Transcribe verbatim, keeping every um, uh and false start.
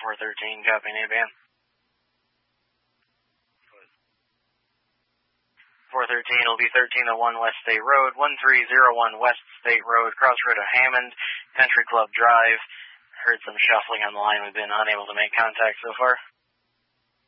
four thirteen, copy, Navban. four thirteen will be thirteen oh one West State Road, one three oh one West State Road, crossroad of Hammond, Country Club Drive. Heard some shuffling on the line. We've been unable to make contact so far.